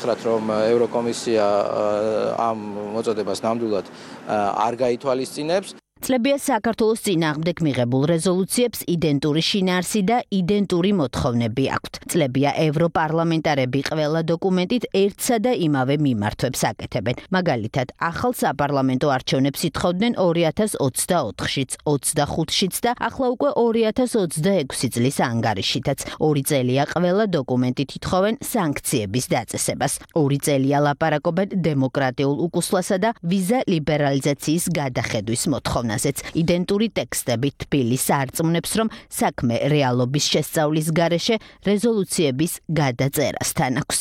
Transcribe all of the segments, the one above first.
გითხრათ, რომ ევროკომისია ამ მოწოდებას ნამდვილად არ გაითვალისწინებს. წლებია საქართველოს წინააღმდეგ მიღებულ რეზოლუციებს იდენტური შინაარსი და იდენტური მოთხოვნები აქვთ. წლებია ევროპარლამენტარები ყველა დოკუმენტით ერთსა და იმავე მიმართვებს აკეთებენ. მაგალითად, ახალ საპარლამენტო არჩევნებს ითხოვდნენ 2024-შიც, 25-შიც და ახლა უკვე 2026 წლის ანგარიშითაც. 2 წელია ყველა დოკუმენტით ითხოვენ სანქციების დაწესებას. 2 წელია ლაპარაკობენ დემოკრატიულ უკუსლასა და ვიზა ლიბერალიზაციის გადახედვის მოთხოვნას. იდენტური ტექსტები თბილისს არწმუნებს, რომ საქმე რეალობის შესწავლის გარეშე რეზოლუციების გადაწერასთან აქვს.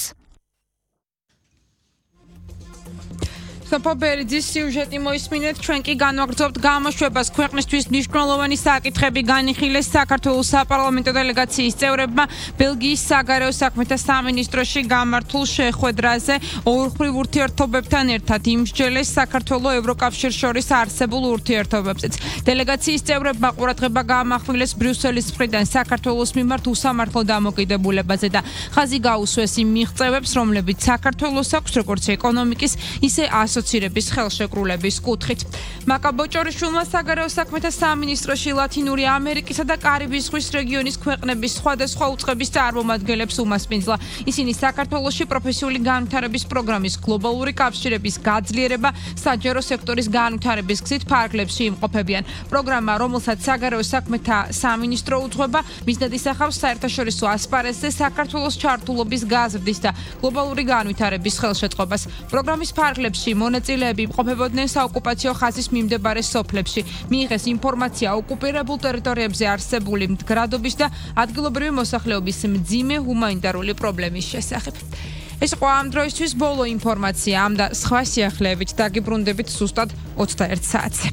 სოფობერიძის სიუჟეტი მოისმინეთ, ჩვენ კი განვაგრძობთ გამოშვებას. ქვეყნისთვის მნიშვნელოვანი საკითხები განიხილეს საქართველოს საპარლამენტო დელეგაციის წევრებმა ბელგიის საგარეო საქმეთა სამინისტროში გამართულ შეხვედრაზე. ორმხრივ ურთიერთობებთან ერთად იმსჯელეს საქართველოს ევროკავშირს შორის არსებულ ურთიერთობებზეც. დელეგაციის წევრებმა ყურადღება გაამახვილეს ბრიუსელის მხრიდან საქართველოს მიმართ უსამართლო დამოკიდებულებაზე და ხაზი გაუსვეს იმ მიღწევებს, რომლებიც საქართველოს აქვს როგორც ეკონომიკის, ისე ასოცირების ხელშეკრულების კუთხით. მაკა ბოჭორიშვილმა საგარეო საქმეთა სამინისტროში ლათინური ამერიკისა და კარიბის ზღვის რეგიონის ქვეყნების სხვადასხვა უწყების წარმომადგენლებს უმასპინძლა. ისინი საქართველოში პროფესიული განვითარების პროგრამის გლობალური კავშირების გაძლიერება საჯარო სექტორის განვითარების გზით ფარგლებში იმყოფებიან. პროგრამა, რომელსაც საგარეო საქმეთა სამინისტრო უძღვება, მიზნად ისახავს საერთაშორისო ასპარეზზე საქართველოს ჩართულობის გაზრდის და გლობალური განვითარების ხელშეწყობას. პროგრამის ფარგლებში მონაწილეები იმყოფებოდნენ საოკუპაციო ხაზის მიმდებარე სოფლებში. მიიღეს ინფორმაცია ოკუპირებულ ტერიტორიებზე არსებული მდგრადობის და ადგილობრივი მოსახლეობის მძიმე ჰუმანიტარული პრობლემის შესახებ. ეს იყო ამ დროისთვის ბოლო ინფორმაცია. ამ და სხვა სიახლეებით დაგიბრუნდებით ზუსტად 21 საათზე.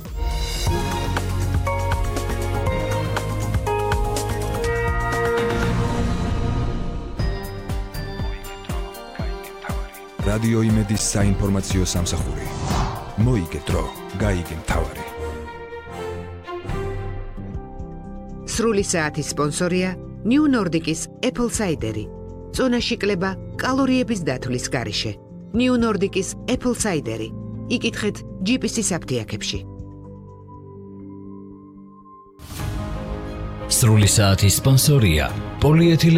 რადიო იმედის საინფორმაციო სამსახური. მოიგეთრო, გაიგე მთავარი. სრული საათის სპონსორია New Nordic-ის Apple Cider-ი. წონაში კლება კალორიების დათვლის გარეშე. New Nordic-ის Apple Cider-ი. იკითხეთ GPS-ის აფთიაქებში. სრული საათის სპონსორია პოლიეთილენი